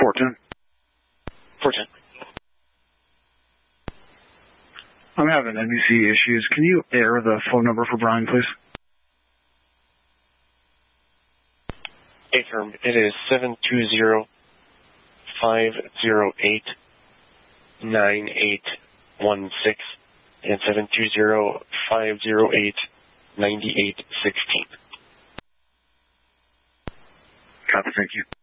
410. 410. I'm having NBC issues. Can you air the phone number for Brian, please? Affirm. It is 720-508-9816 and 720-508-9816. Copy, thank you.